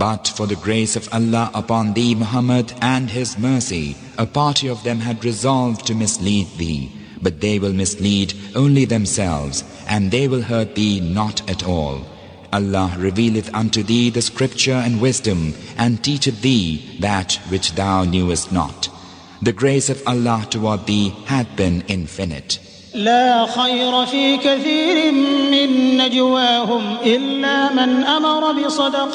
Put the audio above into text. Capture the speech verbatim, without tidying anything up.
But for the grace of Allah upon thee, Muhammad, and His mercy, a party of them had resolved to mislead thee, but they will mislead only themselves, and they will hurt thee not at all. Allah revealeth unto thee the scripture and wisdom, and teacheth thee that which thou knewest not. The grace of Allah toward thee hath been infinite. لا خير في كثير من نجواهم إلا من أمر بصدقة